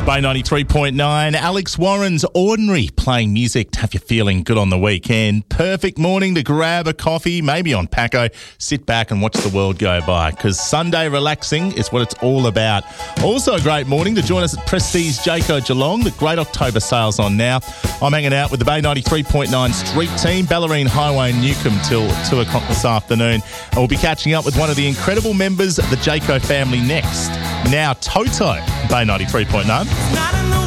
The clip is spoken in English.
Bay 93.9, Alex Warren's Ordinary, playing music to have you feeling good on the weekend. Perfect morning to grab a coffee, maybe on Paco, sit back and watch the world go by, because Sunday relaxing is what it's all about. Also a great morning to join us at Prestige Jayco Geelong, the great October sales on now. I'm hanging out with the Bay 93.9 street team, Bellarine Highway Newcombe till 2 o'clock this afternoon. And we'll be catching up with one of the incredible members of the Jayco family next. Now Toto, Bay 93.9.